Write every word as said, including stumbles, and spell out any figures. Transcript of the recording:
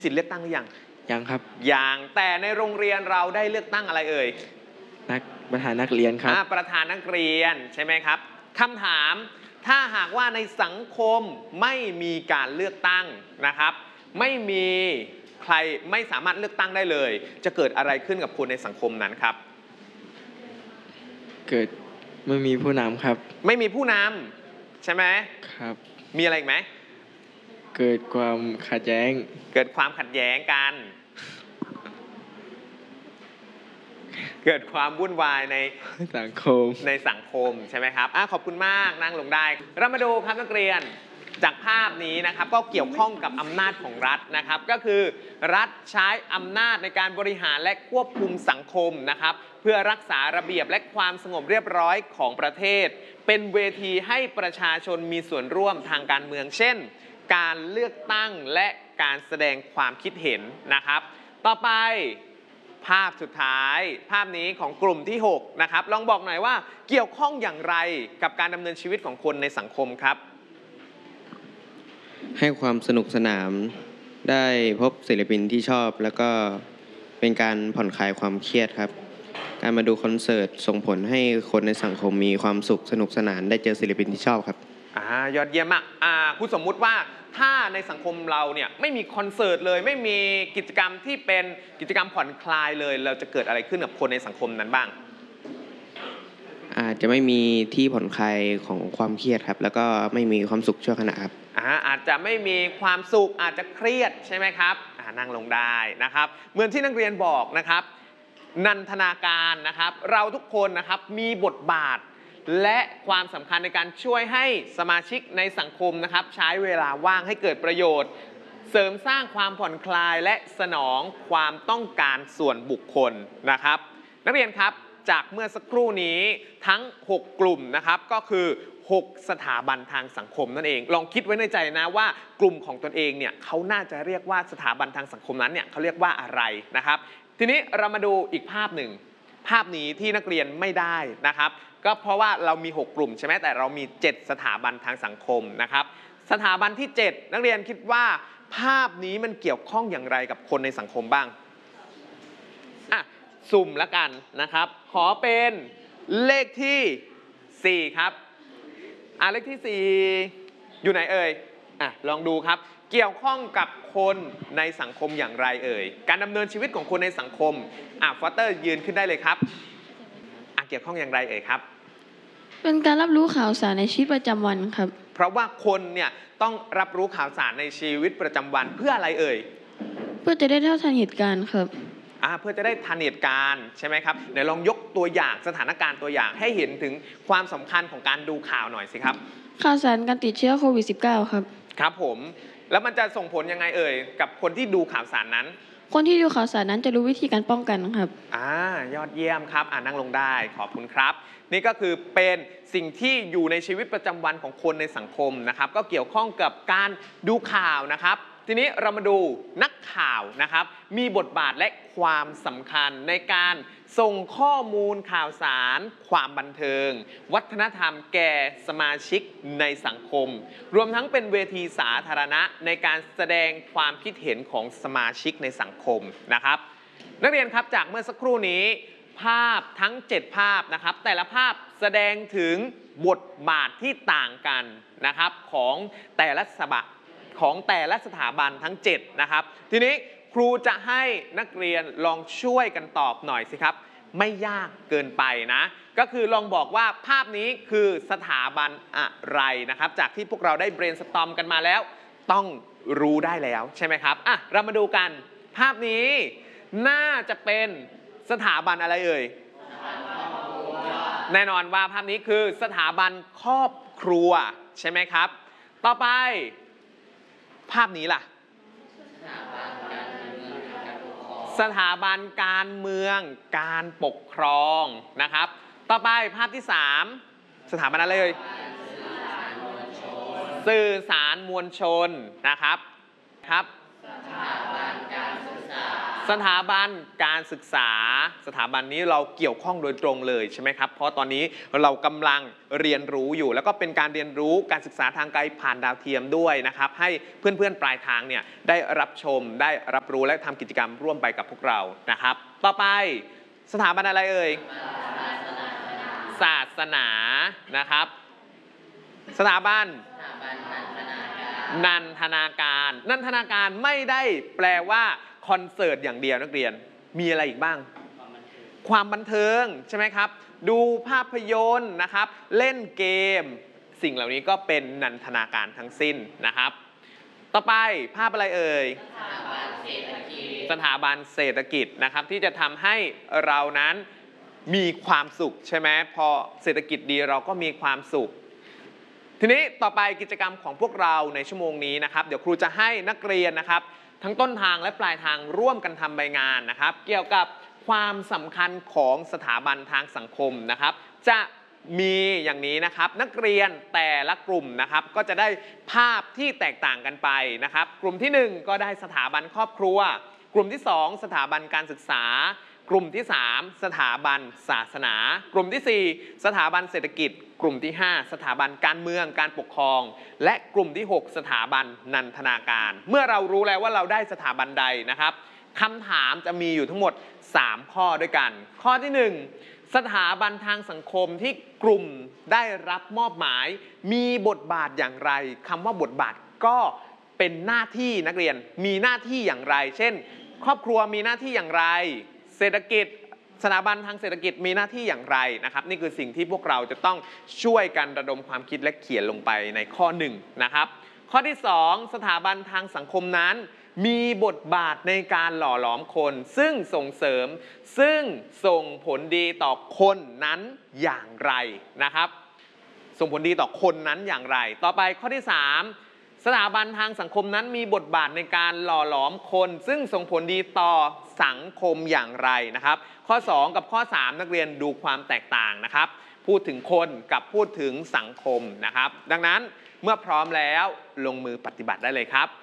สิทธิ์เลือกตั้งหรือยังยังครับยังแต่ในโรงเรียนเราได้เลือกตั้งอะไรเอ่ยนักประธานนักเรียนครับประธานนักเรียนใช่ไหมครับคำถามถ้าหากว่าในสังคมไม่มีการเลือกตั้งนะครับไม่มีใครไม่สามารถเลือกตั้งได้เลยจะเกิดอะไรขึ้นกับคนในสังคมนั้นครับเกิดไม่มีผู้นำครับไม่มีผู้นำใช่ไหมครับมีอะไรอีกไหมเกิดความขัดแย้งเกิดความขัดแย้งกันเกิดความวุ่นวายในสังคมในสังคมใช่ไหมครับอ่ะขอบคุณมากนั่งลงได้เรามาดูครับนักเรียนจากภาพนี้นะครับก็เกี่ยวข้องกับอำนาจของรัฐนะครับก็คือรัฐใช้อำนาจในการบริหารและควบคุมสังคมนะครับเพื่อรักษาระเบียบและความสงบเรียบร้อยของประเทศเป็นเวทีให้ประชาชนมีส่วนร่วมทางการเมืองเช่นการเลือกตั้งและการแสดงความคิดเห็นนะครับต่อไปภาพสุดท้ายภาพนี้ของกลุ่มที่หกนะครับลองบอกหน่อยว่าเกี่ยวข้องอย่างไรกับการดำเนินชีวิตของคนในสังคมครับให้ความสนุกสนานได้พบศิลปินที่ชอบแล้วก็เป็นการผ่อนคลายความเครียดครับการมาดูคอนเสิร์ตส่งผลให้คนในสังคมมีความสุขสนุกสนานได้เจอศิลปินที่ชอบครับอ่ายอดเยี่ยมมากอ่าคุณสมมุติว่าถ้าในสังคมเราเนี่ยไม่มีคอนเสิร์ตเลยไม่มีกิจกรรมที่เป็นกิจกรรมผ่อนคลายเลยเราจะเกิดอะไรขึ้นกับคนในสังคมนั้นบ้างอาจจะไม่มีที่ผ่อนคลายของความเครียดครับแล้วก็ไม่มีความสุขชั่วขณะครับอ่าอาจจะไม่มีความสุขอาจจะเครียดใช่ไหมครับอ่านั่งลงได้นะครับเหมือนที่นักเรียนบอกนะครับนันทนาการนะครับเราทุกคนนะครับมีบทบาทและความสำคัญในการช่วยให้สมาชิกในสังคมนะครับใช้เวลาว่างให้เกิดประโยชน์เสริมสร้างความผ่อนคลายและสนองความต้องการส่วนบุคคลนะครับนักเรียนครับจากเมื่อสักครู่นี้ทั้งหกกลุ่มนะครับก็คือหกสถาบันทางสังคมนั่นเองลองคิดไว้ในใจนะว่ากลุ่มของตนเองเนี่ยเขาน่าจะเรียกว่าสถาบันทางสังคมนั้นเนี่ยเขาเรียกว่าอะไรนะครับทีนี้เรามาดูอีกภาพหนึ่งภาพนี้ที่นักเรียนไม่ได้นะครับก็เพราะว่าเรามีหกกลุ่มใช่ไหมแต่เรามีเจ็ดสถาบันทางสังคมนะครับสถาบันที่เจ็ดนักเรียนคิดว่าภาพนี้มันเกี่ยวข้องอย่างไรกับคนในสังคมบ้างอ่ะสุ่มละกันนะครับขอเป็นเลขที่สี่ครับอ่ะเลขที่สี่อยู่ไหนเอ่ยอ่ะลองดูครับเกี่ยวข้องกับคนในสังคมอย่างไรเอ่ยการดำเนินชีวิตของคนในสังคมอ่ะฟอสเตอร์ยืนขึ้นได้เลยครับอ่ะเกี่ยวข้องอย่างไรเอ่ยครับเป็นการรับรู้ข่าวสารในชีวิตประจำวันครับเพราะว่าคนเนี่ยต้องรับรู้ข่าวสารในชีวิตประจำวันเพื่ออะไรเอ่ยเพื่อจะได้เท่าทันเหตุการณ์ครับอ่าเพื่อจะได้ทันเหตุการณ์ใช่ไหมครับเดี๋ยวลองยกตัวอย่างสถานการณ์ตัวอย่างให้เห็นถึงความสำคัญของการดูข่าวหน่อยสิครับข่าวสารการติดเชื้อโควิด สิบเก้า ครับครับผมแล้วมันจะส่งผลยังไงเอ่ยกับคนที่ดูข่าวสารนั้นคนที่ดูข่าวสารนั้นจะรู้วิธีการป้องกันครับอ่ายอดเยี่ยมครับอ่านั่งลงได้ขอบคุณครับนี่ก็คือเป็นสิ่งที่อยู่ในชีวิตประจำวันของคนในสังคมนะครับก็เกี่ยวข้องกับการดูข่าวนะครับทีนี้เรามาดูนักข่าวนะครับมีบทบาทและความสำคัญในการส่งข้อมูลข่าวสารความบันเทิงวัฒนธรรมแก่สมาชิกในสังคมรวมทั้งเป็นเวทีสาธารณะในการแสดงความคิดเห็นของสมาชิกในสังคมนะครับนักเรียนครับจากเมื่อสักครู่นี้ภาพทั้งเจ็ดภาพนะครับแต่ละภาพแสดงถึงบทบาทที่ต่างกันนะครับของแต่ละสถาของแต่ละสถาบันทั้งเจ็ดนะครับทีนี้ครูจะให้นักเรียนลองช่วยกันตอบหน่อยสิครับไม่ยากเกินไปนะก็คือลองบอกว่าภาพนี้คือสถาบันอะไรนะครับจากที่พวกเราได้เบรนสตอร์มกันมาแล้วต้องรู้ได้แล้วใช่ไหมครับอ่ะเรามาดูกันภาพนี้น่าจะเป็นสถาบันอะไรเอ่ยแน่นอนว่าภาพนี้คือสถาบันครอบครัวใช่ไหมครับต่อไปภาพนี้ล่ะสถาบันการเมืองการปกครองนะครับต่อไปภาพที่สามสถาบันอะไรเลยสื่อสารมวลชนนะครับครับสถาบันการศึกษาสถาบันการศึกษาสถาบันนี้เราเกี่ยวข้องโดยตรงเลยใช่ไหมครับเพราะตอนนี้เรากำลังเรียนรู้อยู่แล้วก็เป็นการเรียนรู้การศึกษาทางไกลผ่านดาวเทียมด้วยนะครับให้เพื่อนๆปลายทางเนี่ยได้รับชมได้รับรู้และทำกิจกรรมร่วมไปกับพวกเรานะครับต่อไปสถาบันอะไรเอ่ยศาสนานะครับสถาบันนันทนาการนันทนาการไม่ได้แปลว่าคอนเสิร์ตอย่างเดียวนักเรียนมีอะไรอีกบ้างความบันเทิงใช่ไหมครับดูภาพยนตร์นะครับเล่นเกมสิ่งเหล่านี้ก็เป็นนันทนาการทั้งสิ้นนะครับต่อไปภาพอะไรเอ่ยสถาบันเศรษฐกิจสถาบันเศรษฐกิจนะครับที่จะทำให้เรานั้นมีความสุขใช่ไหมพอเศรษฐกิจดีเราก็มีความสุขทีนี้ต่อไปกิจกรรมของพวกเราในชั่วโมงนี้นะครับเดี๋ยวครูจะให้นักเรียนนะครับทั้งต้นทางและปลายทางร่วมกันทำใบงานนะครับเกี่ยวกับความสำคัญของสถาบันทางสังคมนะครับจะมีอย่างนี้นะครับนักเรียนแต่ละกลุ่มนะครับก็จะได้ภาพที่แตกต่างกันไปนะครับกลุ่มที่หนึ่งก็ได้สถาบันครอบครัวกลุ่มที่สองสถาบันการศึกษากลุ่มที่สามสถาบันศาสนากลุ่มที่สี่สถาบันเศรษฐกิจกลุ่มที่ห้าสถาบันการเมืองการปกครองและกลุ่มที่หกสถาบันนันทนาการเมื่อเรารู้แล้วว่าเราได้สถาบันใดนะครับคำถามจะมีอยู่ทั้งหมดสามข้อด้วยกันข้อที่หนึ่งสถาบันทางสังคมที่กลุ่มได้รับมอบหมายมีบทบาทอย่างไรคำว่าบทบาทก็เป็นหน้าที่นักเรียนมีหน้าที่อย่างไรเช่นครอบครัวมีหน้าที่อย่างไรเศรษฐกิจสถาบันทางเศรษฐกิจมีหน้าที่อย่างไรนะครับนี่คือสิ่งที่พวกเราจะต้องช่วยกันระดมความคิดและเขียนลงไปในข้อหนึ่งนะครับข้อที่สองสถาบันทางสังคมนั้นมีบทบาทในการหล่อหลอมคนซึ่งส่งเสริมซึ่งส่งผลดีต่อคนนั้นอย่างไรนะครับส่งผลดีต่อคนนั้นอย่างไรต่อไปข้อที่สามสถาบันทางสังคมนั้นมีบทบาทในการหล่อหลอมคนซึ่งส่งผลดีต่อสังคมอย่างไรนะครับข้อสองกับข้อสามนักเรียนดูความแตกต่างนะครับพูดถึงคนกับพูดถึงสังคมนะครับดังนั้นเมื่อพร้อมแล้วลงมือปฏิบัติได้เลยครับ